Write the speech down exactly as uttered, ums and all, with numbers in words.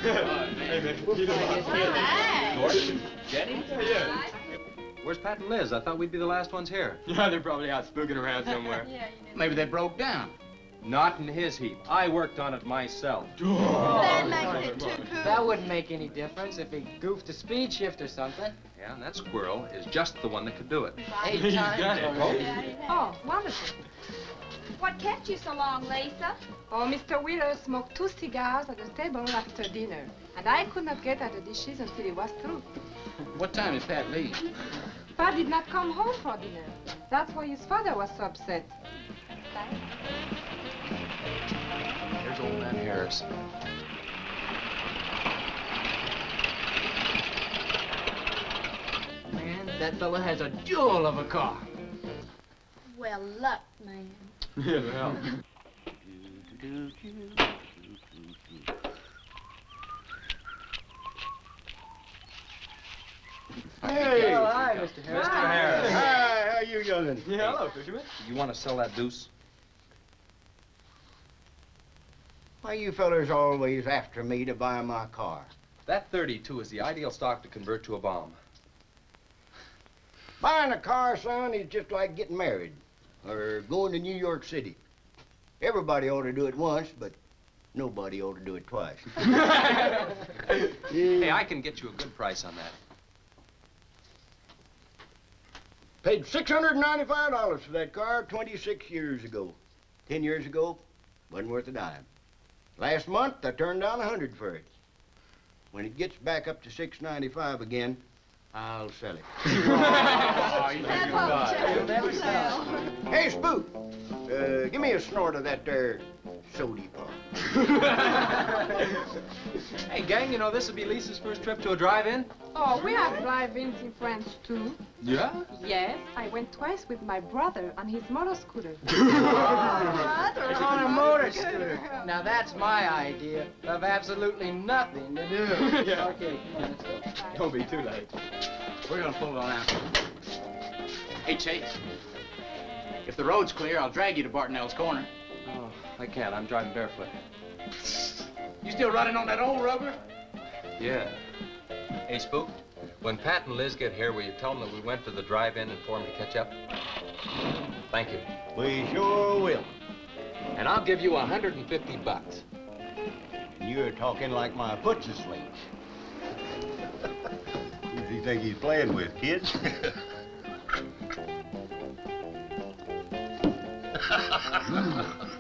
Hey, man. Gordon? Jenny? Yeah, yeah. Where's Pat and Liz? I thought we'd be the last ones here. Yeah, they're probably out spooking around somewhere. Yeah, you know. Maybe they broke down. Not in his heap. I worked on it myself. That makes it too cool. That wouldn't make any difference if he goofed a speed shift or something. Yeah, and that squirrel is just the one that could do it. Eight He's times got it. already. Oh, wonderful. What kept you so long, Lisa? Oh, Mister Wheeler smoked two cigars at the table after dinner, and I could not get at the dishes until it was through. What time did Pat leave? Pat did not come home for dinner. That's why his father was so upset. Here's old man Harris. Man, that fella has a jewel of a car. Well, luck, man. Yeah, well. Hey! Oh, hi, Mister Harris. Mister Harris. Hi, how you youngin'? Yeah, hello, fisherman. You want to sell that deuce? Why you fellers always after me to buy my car? That thirty-two is the ideal stock to convert to a bomb. Buying a car, son, is just like getting married or going to New York City. Everybody ought to do it once, but nobody ought to do it twice. Hey, I can get you a good price on that. Paid six hundred ninety-five dollars for that car twenty-six years ago. Ten years ago, wasn't worth a dime. Last month, I turned down a hundred for it. When it gets back up to six ninety-five again, I'll sell it. Oh, you That think whole You'll never sell. Hey, Spook, uh, give me a snort of that there sody pop. Hey, gang, you know this will be Lisa's first trip to a drive-in? Oh, we have drive-ins in France, too. Yeah? Yes, I went twice with my brother on his motor scooter. On a motor scooter. Now that's my idea of absolutely nothing to do. Yeah. Okay, come on, let's go. Don't be too late. We're gonna pull it on out. Hey, Chase. If the road's clear, I'll drag you to Bartonell's corner. Oh, I can't. I'm driving barefoot. You still running on that old rubber? Yeah. Hey, Spook, when Pat and Liz get here, will you tell them that we went to the drive-in and for them to catch up? Thank you. We sure will. And I'll give you a hundred and fifty bucks. And you're talking like my foot's asleep. Who does he think he's playing with, kids? Mm.